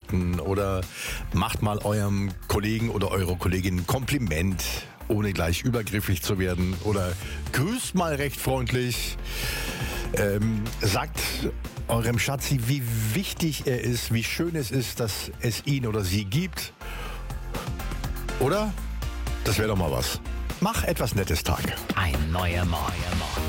Weihnachten oder macht mal eurem Kollegen oder eurer Kollegin ein Kompliment, ohne gleich übergriffig zu werden, oder grüßt mal recht freundlich. Sagt eurem Schatzi, wie wichtig er ist, wie schön es ist, dass es ihn oder sie gibt. Oder? Das wäre doch mal was. Mach etwas Nettes Tag. Ein neuer Morgen.